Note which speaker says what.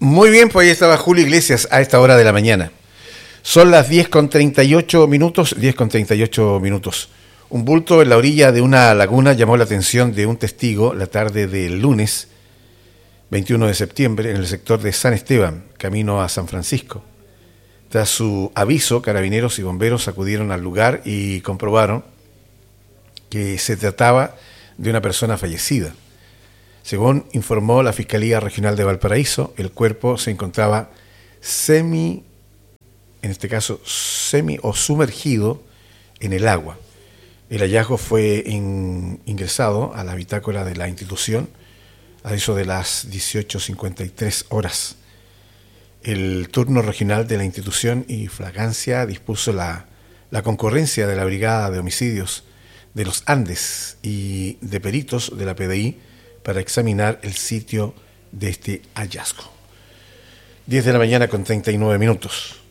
Speaker 1: Muy bien, pues ahí estaba Julio Iglesias a esta hora de la mañana. Son las 10:38 minutos, 10:38 minutos. Un bulto en la orilla de una laguna llamó la atención de un testigo la tarde del lunes 21 de septiembre en el sector de San Esteban, camino a San Francisco. Tras su aviso, carabineros y bomberos acudieron al lugar y comprobaron que se trataba de una persona fallecida. Según informó la Fiscalía Regional de Valparaíso, el cuerpo se encontraba semi o sumergido en el agua. El hallazgo fue ingresado a la bitácora de la institución a eso de las 18:53 horas. El turno regional de la institución y Fragancia dispuso la concurrencia de la Brigada de Homicidios de los Andes y de peritos de la PDI para examinar el sitio de este hallazgo. 10 de la mañana con 39 minutos.